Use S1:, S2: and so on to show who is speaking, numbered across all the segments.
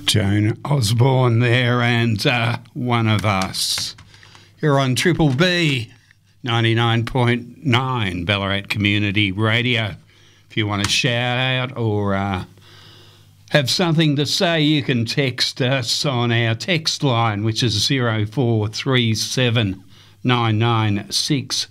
S1: Joan Osborne there and One of Us. You're on Triple B 99.9 Ballarat Community Radio. If you want to shout out or have something to say, you can text us on our text line, which is 0437 996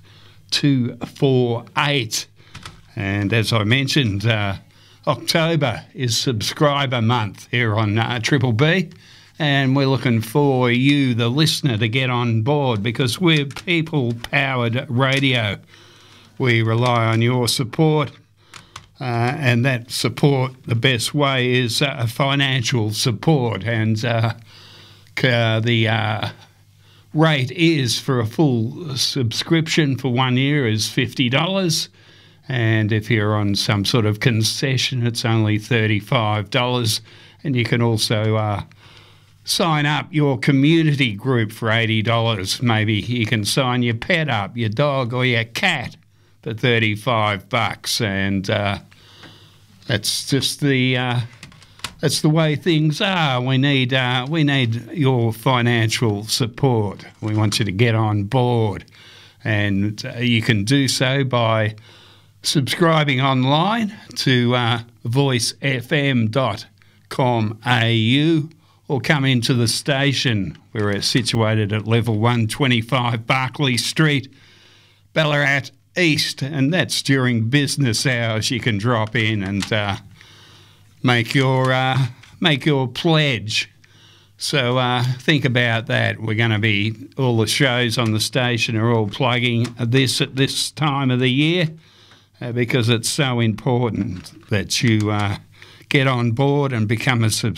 S1: 248. And as I mentioned, October is subscriber month here on Triple B, and we're looking for you, the listener, to get on board because we're people-powered radio. We rely on your support, and that support, the best way is financial support, and the rate is for a full subscription for 1 year is $50. And if you're on some sort of concession, it's only $35. And you can also sign up your community group for $80. Maybe you can sign your pet up, your dog or your cat, for $35. And that's just that's the way things are. We need your financial support. We want you to get on board, and you can do so by subscribing online to voicefm.com.au or come into the station. We're situated at level 125 Barclay Street, Ballarat East, and that's during business hours. You can drop in and make your pledge. So think about that. We're going to be, all the shows on the station are all plugging this at this time of the year. Because it's so important that you get on board and become a subscriber.